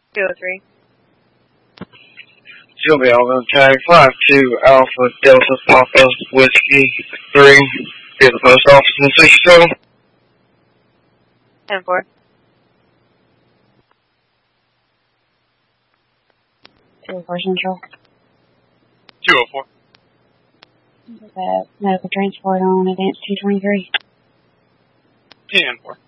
203. Sylvia, I'm going to tag 52 Alpha Delta Papa Whiskey 3. Be at the post office in 67. 10-4. 204 Central. 204. Medical transport on Advance 223. 10-4.